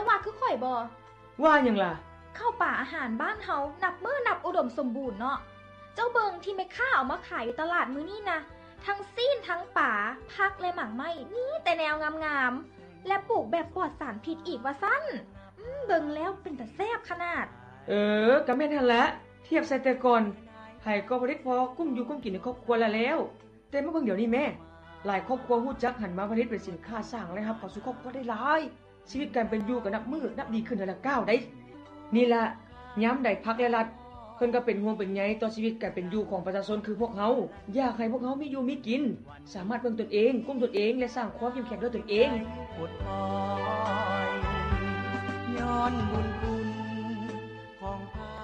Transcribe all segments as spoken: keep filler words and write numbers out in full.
ว่าคือข่อยบ่ว่าหยังล่ะข้าวป่าอาหารบ้านเฮานับมื้อนับอุดมสมบูรณ์เนาะเจ้าเบิงที่แม่ค้าเอามาขายอยู่ตลาดมื้อนี้นะทั้งซีนทั้งป่าผักและหมากไม้นี่แต่แนวงามๆและปลูกแบบปลอดสารพิษอีกว่าซั่นอืมเบิ่งแล้วเป็นตาแซ่บขนาดเออก็แม่นหั่นละเทียบใส่แต่ก่อนไผก็บ่ได้พอกุ้มอยู่กุ้มกินในครอบครัวแล้วแล้วแต่มาเบิ่งเดี๋ยวนี้แม่หลายครอบครัวฮู้จักหันมาผลิตเป็นสินค้าสร้างรายรับเข้าสู่ครอบครัวได้หลายชีวิตการเป็นอยู่ก็นับมื้อนับดีขึ้นแต่ละก้าวได้นี่ล่ะยามใดภาคและรัฐเพิ่นก็เป็นห่วงเป็นใยต่อชีวิตการเป็นอยู่ของประชาชนคือพวกเฮาอยากให้พวกเฮามีอยู่มีกินสามารถเบิ่งตนเองกุมตนเองและสร้างความเข้มแข็งด้วยตนเองอดอ้อยย้อนบุญคุณของ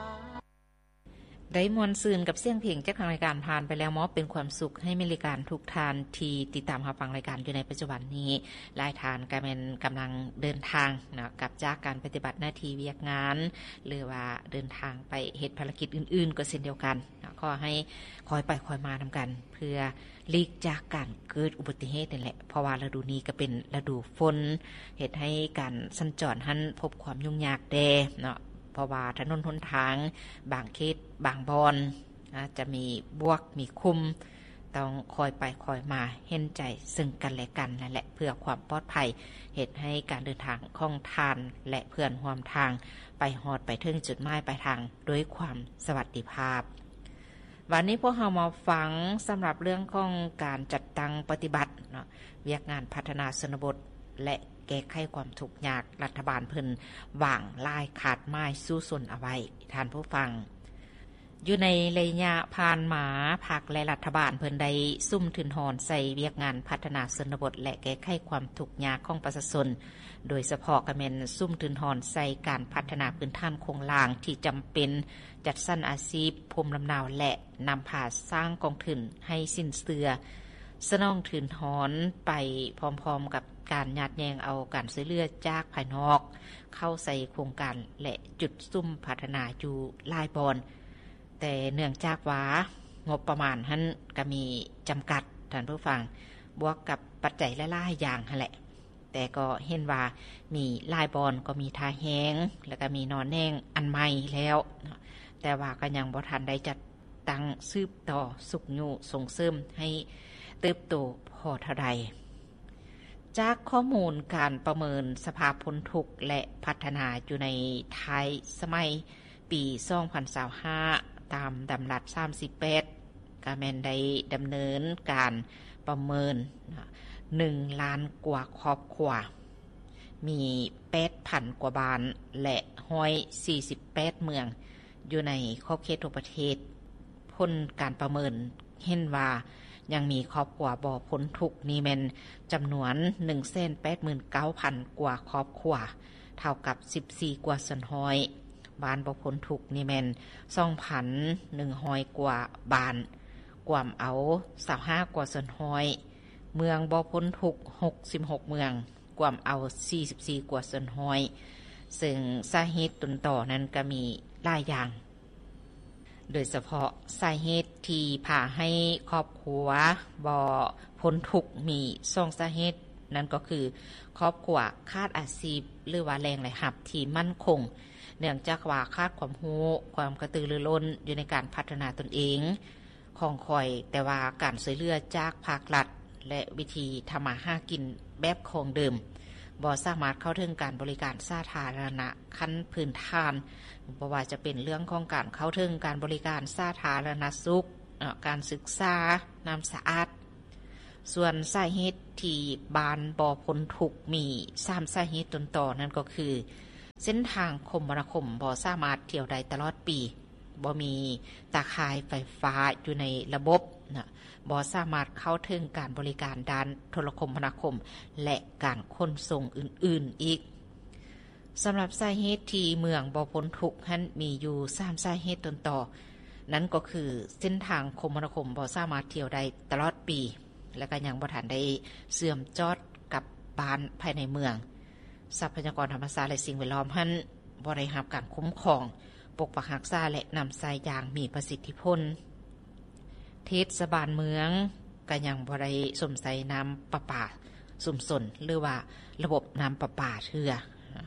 ได้มวลซืนกับเสียงเพลงจากทางรายการผ่านไปแล้วมอบเป็นความสุขให้มีรายการทุกทานที่ติดตามรับฟังรายการอยู่ในปัจจุบันนี้หลายทานก็เป็นกำลังเดินทางนะกับจากการปฏิบัติหน้าที่เวียกงานหรือว่าเดินทางไปเฮ็ดภารกิจอื่นๆก็เช่นเดียวกันนะขอให้คอยไปคอยมาทำกันเพื่อหลีกจากการเกิดอุบัติเหตุนี่แหละเพราะว่าฤดูนี้ก็เป็นฤดูฝนเฮ็ดให้การสัญจรหันพบความยุ่งยากแดเนาะเพราะว่าถนนหนทางบางเขตบางบอนนะจะมีบวกมีคุมต้องคอยไปคอยมาเห็นใจซึ่งกันและกันนั่นแหละเพื่อความปลอดภัยเหตุให้การเดินทางคล่องทานและเพื่อนร่วมทางไปฮอดไปถึงจุดหมายปลายทางด้วยความสวัสดิภาพวันนี้พวกเรามาฟังสำหรับเรื่องของการจัดตั้งปฏิบัติเนาะเวียกงานพัฒนาชนบทและแก้ไขความทุกข์ยากรัฐบาลเพิ่นวางลายขาดไม้สู้สนเอาไว้ท่านผู้ฟังอยู่ในระยะผ่านมาภาคและรัฐบาลเพิ่นได้ซุ่มทุนหอนใส่เวียกงานพัฒนาชนบทและแก้ไขความทุกข์ยากของประชาชนโดยเฉพาะก็แม่นซุ่มทุนหอนใส่การพัฒนาพื้นฐานโครงสร้างที่จำเป็นจัดสรรอาชีพภูมิลำเนาและนำพาสร้างกองทุนให้สิ้นเสือสนองทุนหอนไปพร้อมๆกับการยัดแยงเอาการซื้อเลือดจากภายนอกเข้าใส่โครงการและจุดซุ่มพัฒนาอยู่หลายบอนแต่เนื่องจากว่างบประมาณหั้นก็มีจำกัดท่านผู้ฟังบวกกับปัจจัยหลายๆอย่างนั่นแหละแต่ก็เห็นว่ามีหลายบอนก็มีท่าแห้งแล้วก็มีนอนแห้งอันใหม่แล้วแต่ว่าก็ยังบ่ทันได้จัดตั้งสืบต่อสุขอยู่ส่งเสริมให้เติบโตพอเท่าใดจากข้อมูลการประเมินสภาพพ้นทุกข์และพัฒนาอยู่ในท้ายสมัยปีสองพันยี่สิบห้าตามดำรัสสามสิบแปดกาแมนได้ดำเนินการประเมินหนึ่งล้านกว่าครอบครัวมีแปดพันกว่าบ้านและหนึ่งร้อยสี่สิบแปดเมืองอยู่ในขอบเขตทั่วประเทศพ้นการประเมินเห็นว่ายังมีครอบครัวบ่พ้นทุกข์นี่แม่นจำนวน หนึ่งแสนแปดหมื่นเก้าพัน กว่าครอบครัวเท่ากับสิบสี่กว่าส่วนร้อยบ้านบ่พ้นทุกข์นี่แม่น สองพันหนึ่งร้อย กว่าบ้านกว่าเอายี่สิบห้ากว่าส่วนร้อยเมืองบ่พ้นทุกข์หกสิบหกเมืองกว่าเอาสี่สิบสี่กว่าส่วนร้อยซึ่งสาเหตุต้นต่อนั้นก็มีหลายอย่างโดยเฉพาะสาเหตุที่พาให้ครอบครัวบ่พ้นทุกข์มีสองสาเหตุนั่นก็คือครอบครัวขาดอาชีพหรือว่าแรงไหลหับที่มั่นคงเนื่องจากว่าขาดความรู้ความกระตือรือร้นอยู่ในการพัฒนาตนเองของคอยแต่ว่าการช่วยเหลือจากภาครัฐและวิธีทำมาหากินแบบของเดิมบ่สามารถเข้าถึงการบริการสาธารณะขั้นพื้นฐานบ่ว่าจะเป็นเรื่องของการเข้าถึงการบริการสาธารณสุขการศึกษาน้ำสะอาดส่วนสาเหตุที่บ้านบ่พ้นทุกข์มีสามสาเหตุต้นต่อนั่นก็คือเส้นทางคมนาคมบ่สามารถเที่ยวได้ตลอดปีบ่มีตาข่ายไฟฟ้าอยู่ในระบบนะบ่สามารถเข้าถึงการบริการด้านโทรคมนาคมและการขนส่งอื่นๆอีกสำหรับสาเหตุที่เมืองบ่พ้นทุกข์นั้นมีอยู่สามสาเหตุต้นต่อนั้นก็คือเส้นทางคมนาคมบ่สามารถเที่ยวได้ตลอดปีและก็ยังบ่ทันได้เชื่อมจอดกับบ้านภายในเมืองทรัพยากรธรรมชาติและสิ่งแวดล้อมหั้นบ่ได้รับการคุ้มครองปกปักรักษาและนำใช้อย่างมีประสิทธิผลเทศบาลเมืองก็ยังบ่ได้สมใส่น้ำประปาสุ่มสนหรือว่าระบบน้ำประปาเทื่อ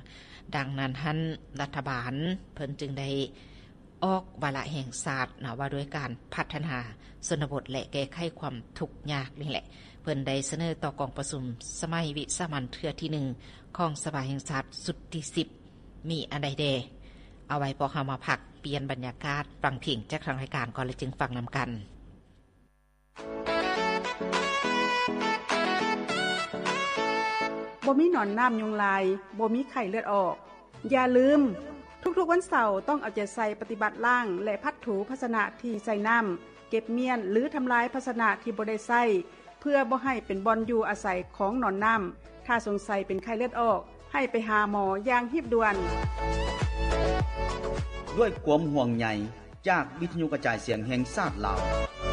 ดังนั้นท่านรัฐบาลเพิ่นจึงได้ออกวาระแห่งชาตินะว่าด้วยการพัฒนาชนบทและแก้ไขความทุกข์ยากนี่แหละเพิ่นได้เสนอต่อกองประชุมสมัยวิสามัญเทื่อที่หนึ่งของสภาแห่งชาติสุดที่สิบมีอันใดเดเอาไว้พอเฮามาพักเปลี่ยนบรรยากาศฟังเพลงจากทางรายการก่อนเลยจึงฟังนำกันบ่มีหนอนน้ำยุงลายบ่มีไข้เลือดออกอย่าลืมทุกๆวันเสาร์ต้องเอาใจใส่ปฏิบัติล่างและพัดถูภาชนะที่ใส่น้ำเก็บเมียนหรือทำลายภาชนะที่บ่ได้ใส่เพื่อบ่ให้เป็นบ่อนอยู่อาศัยของหนอนน้ำถ้าสงสัยเป็นไข้เลือดออกให้ไปหาหมออย่างรีบด่วนด้วยความห่วงใยจากวิทยุกระจายเสียงแห่งชาติลาว